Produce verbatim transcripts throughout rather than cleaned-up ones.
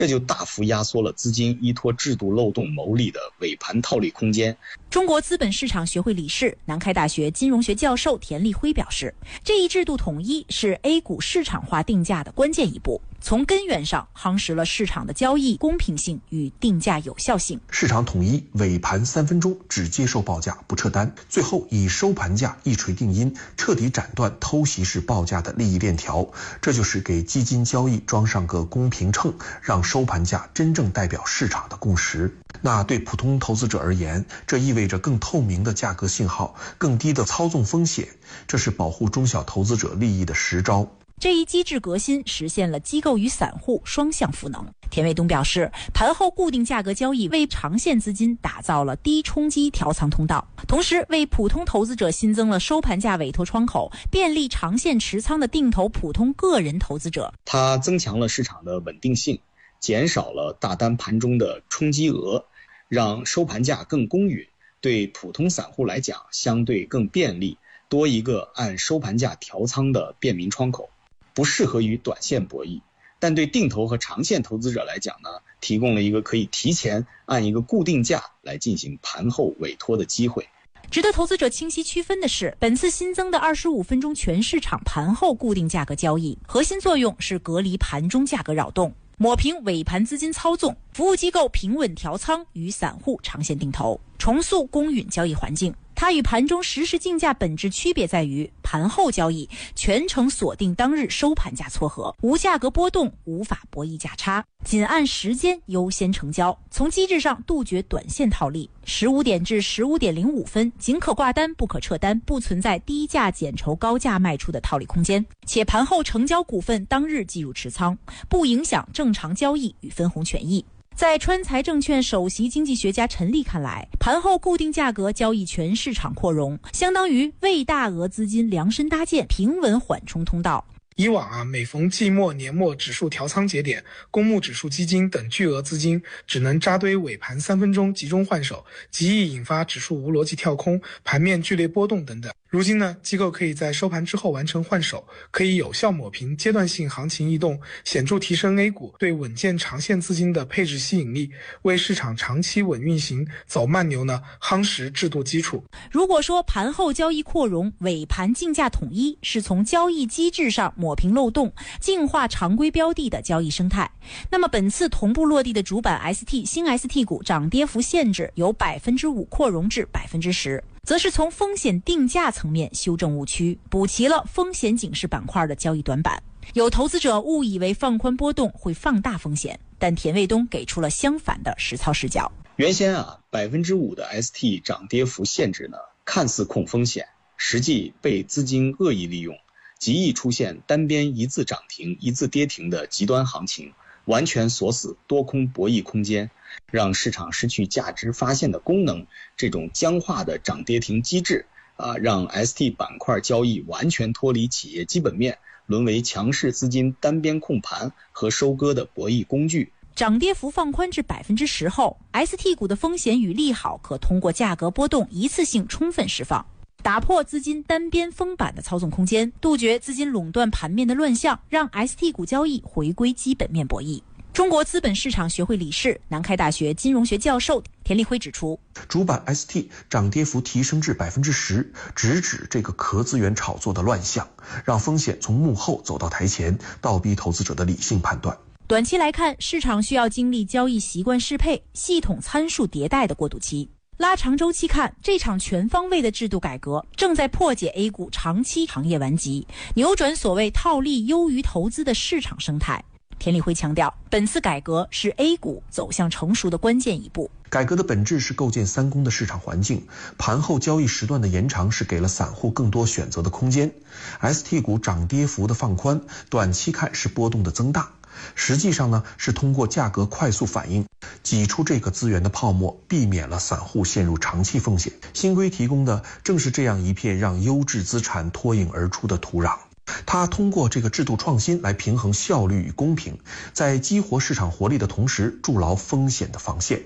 这就大幅压缩了资金依托制度漏洞牟利的尾盘套利空间。 中国资本市场学会理事、南开大学金融学教授田立辉表示，这一制度统一是 A 股市场化定价的关键一步，从根源上夯实了市场的交易公平性与定价有效性。 市场统一，尾盘三分钟只接受报价不撤单，最后以收盘价一锤定音，彻底斩断偷袭式报价的利益链条。这就是给基金交易装上个公平秤，让收盘价真正代表市场的共识。那对普通投资者而言，这意味着更透明的价格信号，更低的操纵风险，这是保护中小投资者利益的实招。 这一机制革新实现了机构与散户双向赋能。田卫东表示，盘后固定价格交易为长线资金打造了低冲击调仓通道，同时为普通投资者新增了收盘价委托窗口，便利长线持仓的定投普通个人投资者。 它增强了市场的稳定性，减少了大单盘中的冲击额，让收盘价更公允，对普通散户来讲相对更便利，多一个按收盘价调仓的便民窗口。不适合于短线博弈，但对定投和长线投资者来讲呢，提供了一个可以提前按一个固定价来进行盘后委托的机会。 值得投资者清晰区分的是，本次新增的二十五分钟全市场盘后固定价格交易，核心作用是隔离盘中价格扰动，抹平尾盘资金操纵，服务机构平稳调仓与散户长线定投，重塑公允交易环境。它与盘中实时竞价本质区别在于，盘后交易全程锁定当日收盘价撮合，无价格波动，无法博弈价差，仅按时间优先成交。从机制上杜绝短线套利，十五点至十五点零五分仅可挂单不可撤单，不存在低价减筹高价卖出的套利空间，且盘后成交股份当日计入持仓，不影响正常交易与分红权益。在川财证券首席经济学家陈立看来，盘后固定价格交易全市场扩容，相当于为大额资金量身搭建平稳缓冲通道。 以往啊，每逢季末、年末指数调仓节点，公募指数基金等巨额资金只能扎堆尾盘三分钟集中换手，极易引发指数无逻辑跳空、盘面剧烈波动等等。如今呢，机构可以在收盘之后完成换手，可以有效抹平阶段性行情异动，显著提升 A 股对稳健长线资金的配置吸引力，为市场长期稳运行走慢牛呢夯实制度基础。 如果说盘后交易扩容、尾盘竞价统一是从交易机制上抹平漏洞、净化常规标的的交易生态，那么本次同步落地的主板 S T 新 S T 股涨跌幅限制由百分之五扩容至百分之十。则是从风险定价层面修正误区，补齐了风险警示板块的交易短板。有投资者误以为放宽波动会放大风险，但田卫东给出了相反的实操视角。 原先啊，百分之五的 S T 涨跌幅限制呢，看似控风险，实际被资金恶意利用，极易出现单边一字涨停、一字跌停的极端行情，完全锁死多空博弈空间，让市场失去价值发现的功能。这种僵化的涨跌停机制啊，让 S T 板块交易完全脱离企业基本面，沦为强势资金单边控盘和收割的博弈工具。 涨跌幅放宽至百分之十后 ，S T 股的风险与利好可通过价格波动一次性充分释放，打破资金单边封板的操纵空间，杜绝资金垄断盘面的乱象，让 S T 股交易回归基本面博弈。中国资本市场学会理事、南开大学金融学教授田立辉指出， 主板 S T 涨跌幅提升至百分之十，直指这个壳资源炒作的乱象，让风险从幕后走到台前，倒逼投资者的理性判断。 短期来看，市场需要经历交易习惯适配、系统参数迭代的过渡期。拉长周期看，这场全方位的制度改革正在破解 A 股长期行业顽疾，扭转所谓套利优于投资的市场生态。田立辉强调，本次改革是 A 股走向成熟的关键一步。 改革的本质是构建三公的市场环境，盘后交易时段的延长是给了散户更多选择的空间。S T 股涨跌幅的放宽，短期看是波动的增大，实际上呢是通过价格快速反应挤出这个资源的泡沫，避免了散户陷入长期风险。新规提供的正是这样一片让优质资产脱颖而出的土壤。它通过这个制度创新来平衡效率与公平，在激活市场活力的同时筑牢风险的防线。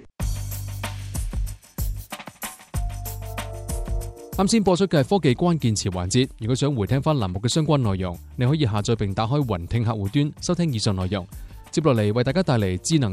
啱先播出嘅科技關鍵詞環節，如果想回聽翻欄目嘅相關內容，你可以下載並打開雲聽客戶端收聽以上內容。接落嚟為大家帶嚟智能